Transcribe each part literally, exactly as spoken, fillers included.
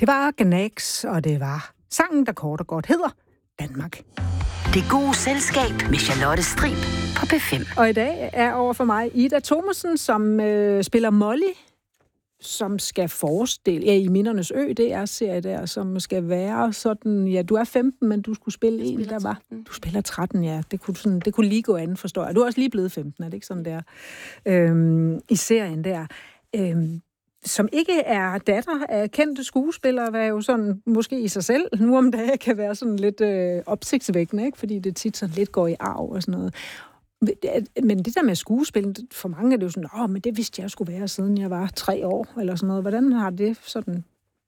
Det var Gnags, og det var sangen, der kort og godt hedder Danmark. Det gode selskab med Charlotte Strib på P fem. Og i dag er over for mig Ida Thomasen, som øh, spiller Molly, som skal forestille, ja, i Mindernes Ø, det er serie der, som skal være sådan, ja, du er femten, men du skulle spille en, der var, du spiller tretten, ja, det kunne, sådan, det kunne lige gå an, forstår jeg. Du er også lige blevet femten, er det ikke sådan der, øhm, i serien der, øhm, som ikke er datter af kendte skuespillere, hvad jo sådan, måske i sig selv, nu om dagen kan være sådan lidt øh, opsigtsvækkende, ikke? Fordi det tit sådan lidt går i arv og sådan noget. Men det der med skuespil, for mange er det jo sådan, åh, men det vidste jeg skulle være, siden jeg var tre år, eller sådan noget. Hvordan har det sådan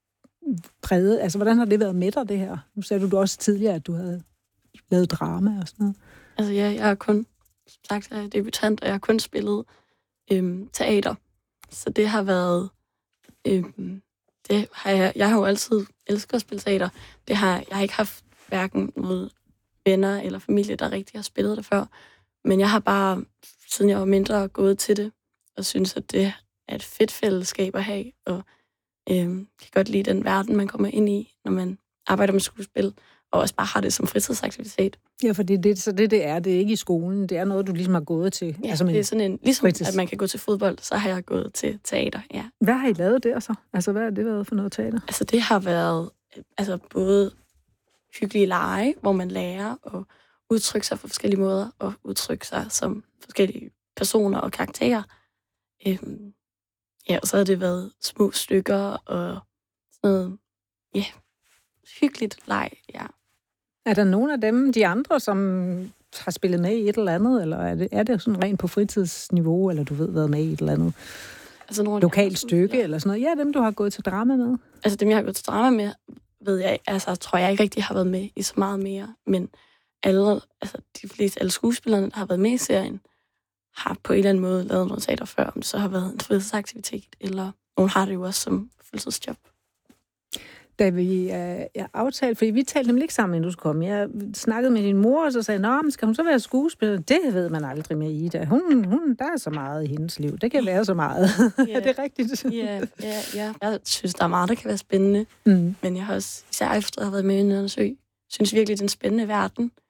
præget, altså hvordan har det været med dig, det her? Nu sagde du, du også tidligere, at du havde lavet drama og sådan noget. Altså ja, jeg har kun, sagt, jeg er debutant, og jeg har kun spillet øhm, teater. Så det har været, øhm, det har jeg, jeg har jo altid elsket at spille teater. Det har, jeg har ikke haft hverken mod venner eller familie, der rigtig har spillet det før. Men jeg har bare, siden jeg var mindre, gået til det, og synes, at det er et fedt fællesskab at have, og øhm, kan godt lide den verden, man kommer ind i, når man arbejder med skuespil, og også bare har det som fritidsaktivitet. Ja, for det, det, så det, det er, det er ikke i skolen, det er noget, du ligesom har gået til. Ja, altså, det er sådan en, ligesom fritids. At man kan gå til fodbold, så har jeg gået til teater, ja. Hvad har I lavet der så? Altså, hvad har det været for noget teater? Altså, det har været altså, både hyggelige lege, hvor man lærer at udtrykke sig på forskellige måder, og udtrykke sig som forskellige personer og karakterer. Øhm, ja, og så har det været små stykker og sådan noget, ja, hyggeligt leg, ja. Er der nogen af dem, de andre, som har spillet med i et eller andet, eller er det, er det sådan rent på fritidsniveau, eller du ved, været med i et eller andet altså nogle lokalt stykke, eller sådan noget? Ja, dem, du har gået til drama med. Altså dem, jeg har gået til drama med, ved jeg, altså tror jeg ikke rigtig har været med i så meget mere, men alle, altså de fleste, alle skuespillerne, der har været med i serien, har på en eller anden måde lavet noget teater før, om det så har været en fritidsaktivitet, eller nogen har det jo også som fuldtidsjob. Da vi øh, jeg aftalte, fordi vi talte nemlig ikke sammen, inden du skulle komme. Jeg snakkede med din mor, og så sagde, nå, men skal hun så være skuespiller? Det ved man aldrig med Ida. Hun, hun, der er så meget i hendes liv. Det kan være så meget. Yeah. Er det rigtigt? Ja, ja, ja. Jeg synes, der er meget, der kan være spændende. Mm. Men jeg har også, især efter at have været med i Mindernes Ø, synes virkelig, det er en spændende verden.